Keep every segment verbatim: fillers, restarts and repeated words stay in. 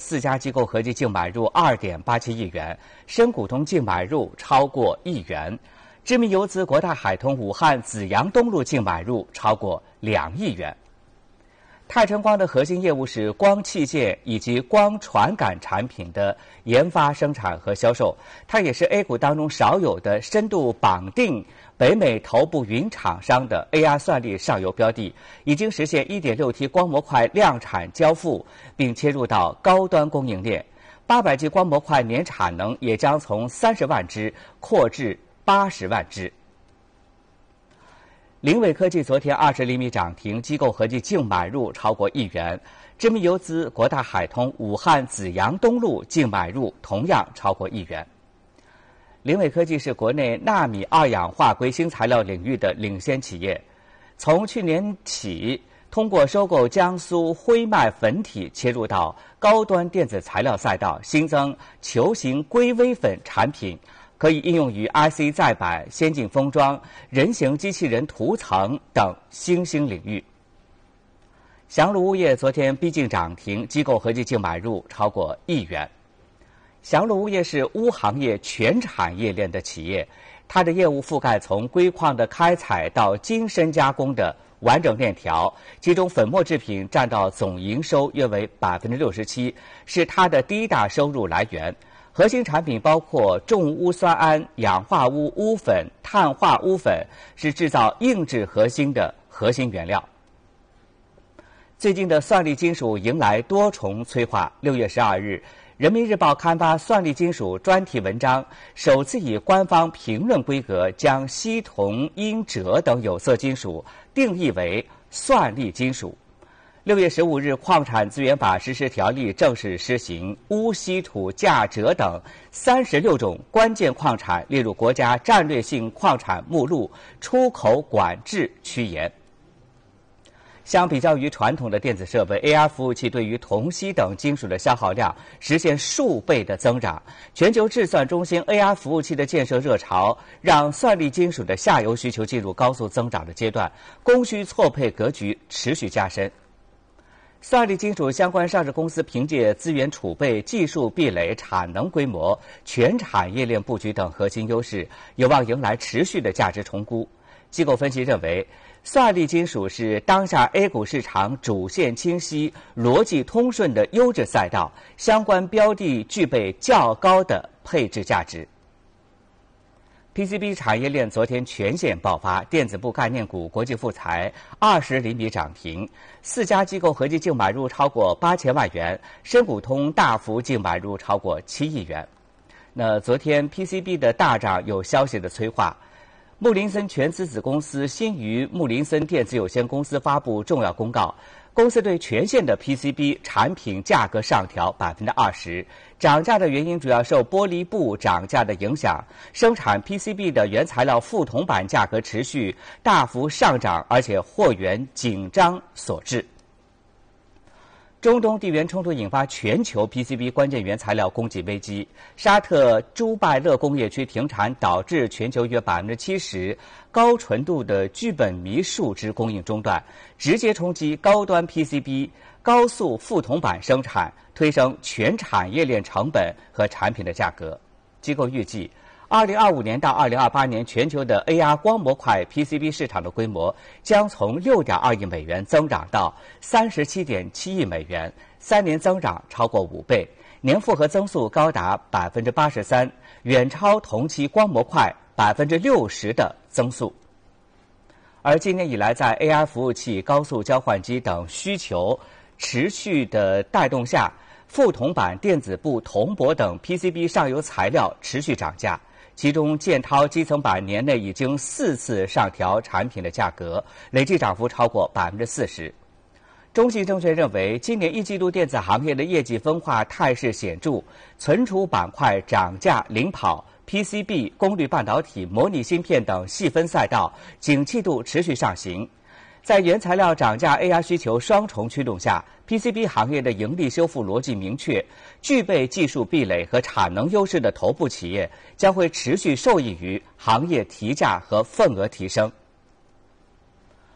四家机构合计净买入二点八七亿元，深股通净买入超过亿元，知名游资国大海通武汉紫阳东路净买入超过两亿元。泰晨光的核心业务是光器件以及光传感产品的研发、生产和销售，它也是 A 股当中少有的深度绑定北美头部云厂商的 A R 算力上游标的，已经实现 一点六 T 光模块量产交付，并切入到高端供应链。八百 G 光模块年产能也将从三十万只扩至八十万只。凌伟科技昨天二十厘米涨停，机构合计净买入超过亿元。知名游资国大海通武汉紫阳东路净买入同样超过亿元。凌伟科技是国内纳米二氧化硅新材料领域的领先企业，从去年起，通过收购江苏徽迈粉体切入到高端电子材料赛道，新增球形硅微粉产品，可以应用于 I C 载板、先进封装、人形机器人涂层等新兴领域。祥路物业昨天逼近涨停，机构合计净买入超过亿元。祥路物业是钨行业全产业链的企业，它的业务覆盖从硅矿的开采到精深加工的完整链条，其中粉末制品占到总营收约为百分之六十七，是它的第一大收入来源。核心产品包括重钨酸铵、氧化钨钨粉、碳化钨粉，是制造硬质核心的核心原料。最近的算力金属迎来多重催化。六月十二日，人民日报刊发算力金属专题文章，首次以官方评论规格将锡、铜、铟、锗等有色金属定义为算力金属。六月十五日，矿产资源法实施条例正式施行，钨、稀土、价、锗等三十六种关键矿产列入国家战略性矿产目录，出口管制趋严。相比较于传统的电子设备 ，A R 服务器对于铜、锡等金属的消耗量实现数倍的增长。全球制算中心 A R 服务器的建设热潮，让算力金属的下游需求进入高速增长的阶段，供需错配格局持续加深。算力金属相关上市公司凭借资源储备、技术壁垒、产能规模、全产业链布局等核心优势，有望迎来持续的价值重估。机构分析认为，算力金属是当下 A 股市场主线清晰、逻辑通顺的优质赛道，相关标的具备较高的配置价值。P C B 产业链昨天全线爆发，电子部概念股国际富材二十厘米涨停，四家机构合计净买入超过八千万元，深股通大幅净买入超过七亿元。那昨天 P C B 的大涨有消息的催化。穆林森全资子公司新余穆林森电子有限公司发布重要公告，公司对全线的 P C B 产品价格上调百分之二十，涨价的原因主要受玻璃布涨价的影响，生产 P C B 的原材料副铜板价格持续大幅上涨，而且货源紧张所致。中东地缘冲突引发全球 P C B 关键原材料供给危机，沙特朱拜勒工业区停产，导致全球约百分之七十高纯度的聚苯醚树脂供应中断，直接冲击高端 P C B 高速副铜板生产，推升全产业链成本和产品的价格。机构预计，二零二五年到二零二八年，全球的 A R 光模块 P C B 市场的规模将从六点二亿美元增长到三十七点七亿美元，三年增长超过五倍，年复合增速高达百分之八十三，远超同期光模块百分之六十的增速。而今年以来，在 A R 服务器、高速交换机等需求持续的带动下，副铜板、电子布、铜箔等 P C B 上游材料持续涨价。其中，建滔基层板年内已经四次上调产品的价格，累计涨幅超过百分之四十。中信证券认为，今年一季度电子行业的业绩分化态势显著，存储板块涨价领跑 ，P C B、功率半导体、模拟芯片等细分赛道景气度持续上行。在原材料涨价、A R 需求双重驱动下 ，P C B 行业的盈利修复逻辑明确，具备技术壁垒和产能优势的头部企业将会持续受益于行业提价和份额提升。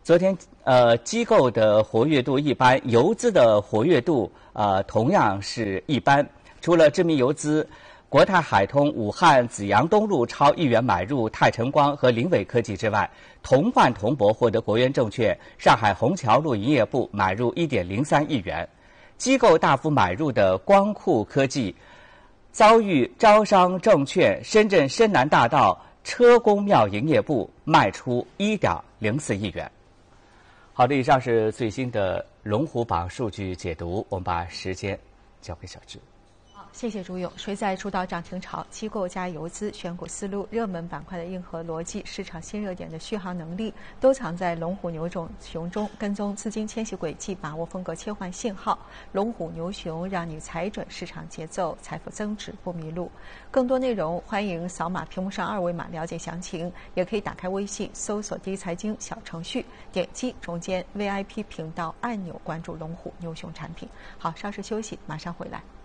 昨天呃，机构的活跃度一般，游资的活跃度呃同样是一般。除了知名游资国泰海通、武汉紫阳东路超一元买入泰晨光和lin伟科技之外，同换同博获得国元证券上海虹桥路营业部买入一点零三亿元。机构大幅买入的光酷科技遭遇招商证券深圳深南大道车公庙营业部卖出一点零四亿元。好的，以上是最新的龙虎榜数据解读，我们把时间交给小志。 好，谢谢朱勇。谁在主导涨停潮？机构加游资选股思路、热门板块的硬核逻辑、市场新热点的续航能力，都藏在龙虎牛种熊中。跟踪资金迁徙轨迹，把握风格切换信号，龙虎牛熊让你踩准市场节奏，财富增值不迷路。更多内容欢迎扫码屏幕上二维码了解详情，也可以打开微信搜索第一财经小程序，点击中间 V I P 频道按钮关注龙虎牛熊产品。好，稍事休息，马上回来。